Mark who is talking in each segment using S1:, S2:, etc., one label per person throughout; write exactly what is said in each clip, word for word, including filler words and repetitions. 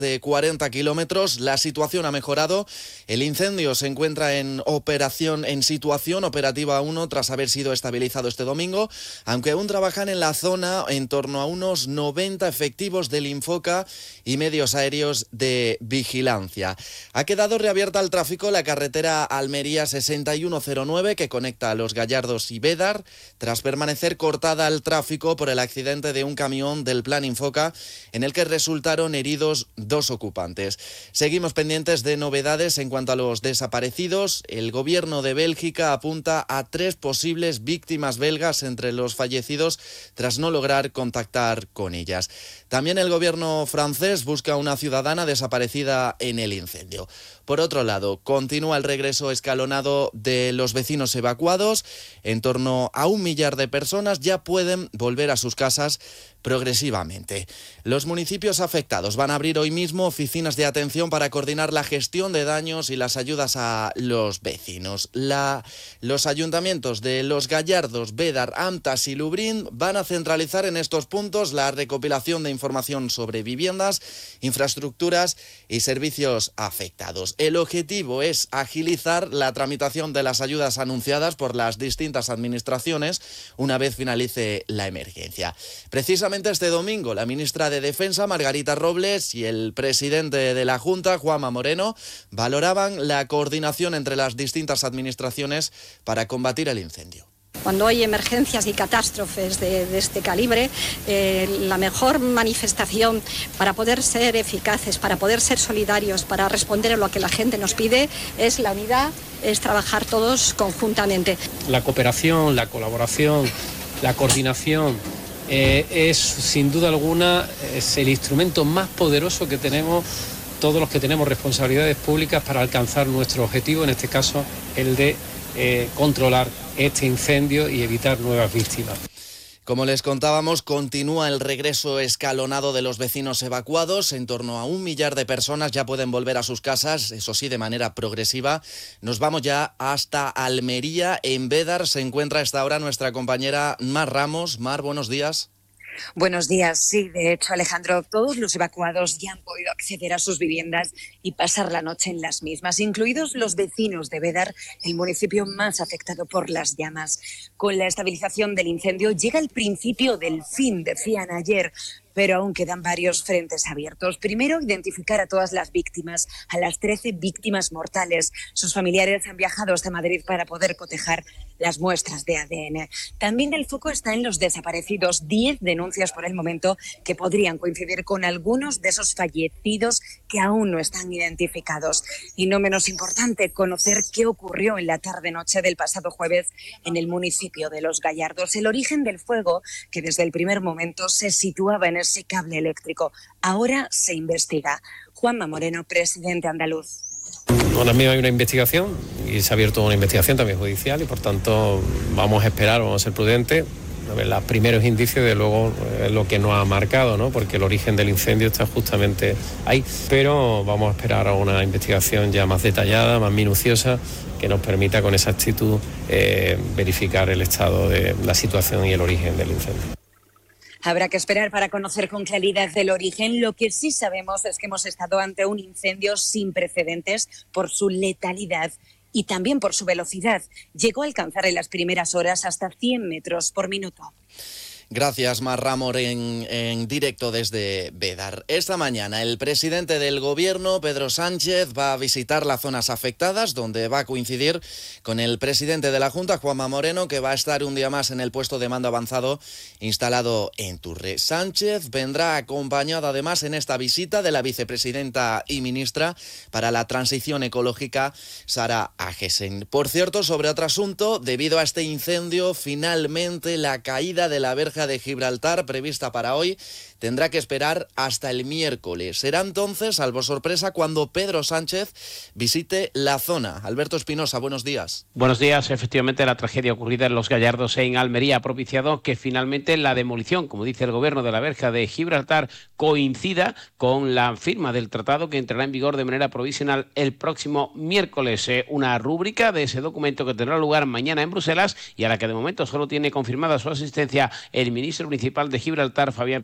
S1: de cuarenta kilómetros. La situación ha mejorado. El incendio se encuentra en operación, en situación operativa uno tras haber sido estabilizado este domingo, aunque aún trabajan en la zona en torno a unos noventa efectivos del Infoca y medios aéreos de vigilancia. Ha quedado reabierta al tráfico la carretera Almería sesenta y uno cero nueve que conecta a Los Gallardos y Bédar, tras permanecer cortada al tráfico por el accidente de un camión del Plan Infoca en el que resultaron heridos dos ocupantes. Seguimos pendientes de novedades en cuanto a los desaparecidos. El gobierno de Bélgica apunta a tres posibles víctimas belgas entre los fallecidos tras no lograr contactar con ellas. También el gobierno francés busca una ciudadana desaparecida en el incendio. Por otro lado, continúa el regreso escalonado de los vecinos evacuados. En torno a un millar de personas ya pueden volver a sus casas progresivamente. Los municipios afectados van a abrir hoy mismo oficinas de atención para coordinar la gestión de daños y las ayudas a los vecinos. La, los ayuntamientos de Los Gallardos, Bédar, Amtas y Lubriñ van a centralizar en estos puntos la recopilación de información sobre viviendas, infraestructuras y servicios afectados. El objetivo es agilizar la tramitación de las ayudas anunciadas por las distintas administraciones una vez finalice la emergencia. Precisamente este domingo, la ministra de Defensa, Margarita Robles, y el presidente de la Junta, Juanma Moreno, valoraban la coordinación entre las distintas administraciones para combatir el incendio.
S2: Cuando hay emergencias y catástrofes de, de este calibre, eh, la mejor manifestación para poder ser eficaces, para poder ser solidarios, para responder a lo que la gente nos pide, es la unidad, es trabajar todos conjuntamente.
S3: La cooperación, la colaboración, la coordinación eh, es, sin duda alguna, es el instrumento más poderoso que tenemos todos los que tenemos responsabilidades públicas para alcanzar nuestro objetivo, en este caso el de eh, controlar este incendio y evitar nuevas víctimas.
S1: Como les contábamos, continúa el regreso escalonado de los vecinos evacuados. En torno a un millar de personas ya pueden volver a sus casas, eso sí, de manera progresiva. Nos vamos ya hasta Almería. En Bédar se encuentra a esta hora nuestra compañera Mar Ramos. Mar, buenos días.
S4: Buenos días. Sí, de hecho, Alejandro, todos los evacuados ya han podido acceder a sus viviendas y pasar la noche en las mismas, incluidos los vecinos de Bédar, el municipio más afectado por las llamas. Con la estabilización del incendio llega el principio del fin, decían ayer, pero aún quedan varios frentes abiertos. Primero, identificar a todas las víctimas, a las trece víctimas mortales. Sus familiares han viajado hasta Madrid para poder cotejar las muestras de A D N. También el foco está en los desaparecidos. Diez denuncias por el momento que podrían coincidir con algunos de esos fallecidos que aún no están identificados. Y no menos importante, conocer qué ocurrió en la tarde-noche del pasado jueves en el municipio de Los Gallardos. El origen del fuego, que desde el primer momento se situaba en ese cable eléctrico, ahora se investiga. Juanma Moreno, presidente andaluz.
S3: Ahora mismo hay una investigación y se ha abierto una investigación también judicial y por tanto vamos a esperar, vamos a ser prudentes. A ver, los primeros indicios de luego es lo que nos ha marcado, ¿no? Porque el origen del incendio está justamente ahí. Pero vamos a esperar a una investigación ya más detallada, más minuciosa, que nos permita con exactitud eh, verificar el estado de la situación y el origen del incendio.
S4: Habrá que esperar para conocer con claridad el origen. Lo que sí sabemos es que hemos estado ante un incendio sin precedentes por su letalidad y también por su velocidad. Llegó a alcanzar en las primeras horas hasta cien metros por minuto.
S1: Gracias, Mar Ramos, en, en directo desde Bédar. Esta mañana el presidente del Gobierno, Pedro Sánchez, va a visitar las zonas afectadas, donde va a coincidir con el presidente de la Junta, Juanma Moreno, que va a estar un día más en el puesto de mando avanzado instalado en Turre. Sánchez vendrá acompañado además en esta visita de la vicepresidenta y ministra para la transición ecológica, Sara Agesen. Por cierto, sobre otro asunto, debido a este incendio, finalmente la caída de la verja de Gibraltar, prevista para hoy, tendrá que esperar hasta el miércoles. Será entonces, salvo sorpresa, cuando Pedro Sánchez visite la zona. Alberto Espinosa, buenos días.
S5: Buenos días. Efectivamente, la tragedia ocurrida en Los Gallardos en Almería ha propiciado que finalmente la demolición, como dice el gobierno, de la verja de Gibraltar coincida con la firma del tratado que entrará en vigor de manera provisional el próximo miércoles. Eh, una rúbrica de ese documento que tendrá lugar mañana en Bruselas y a la que de momento solo tiene confirmada su asistencia el ministro principal de Gibraltar, Fabián Picardo.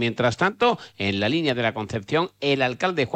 S5: Mientras tanto, en la línea de la Concepción, el alcalde Juan